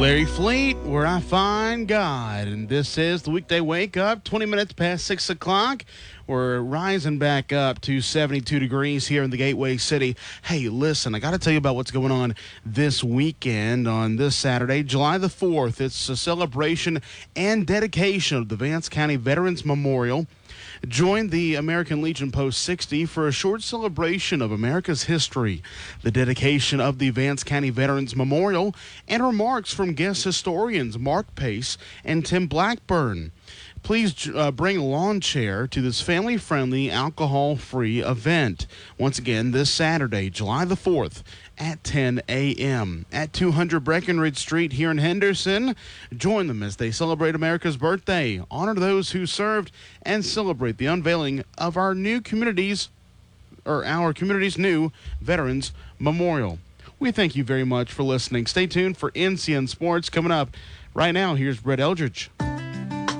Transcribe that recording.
Larry Fleet, where I find God. And this is the weekday wake up, 20 minutes past 6 o'clock. We're rising back up to 72 degrees here in the Gateway City. Hey, listen, I got to tell you about what's going on this weekend on this Saturday, July the 4th. It's a celebration and dedication of the Vance County Veterans Memorial. Join the American Legion Post 60 for a short celebration of America's history, the dedication of the Vance County Veterans Memorial, and remarks from guest historians Mark Pace and Tim Blackburn. Please bring a lawn chair to this family-friendly, alcohol-free event. Once again, this Saturday, July the 4th at 10 a.m. at 200 Breckenridge Street here in Henderson. Join them as they celebrate America's birthday, honor those who served, and celebrate the unveiling of our community's new Veterans Memorial. We thank you very much for listening. Stay tuned for NCN Sports coming up. Right now, here's Brett Eldridge.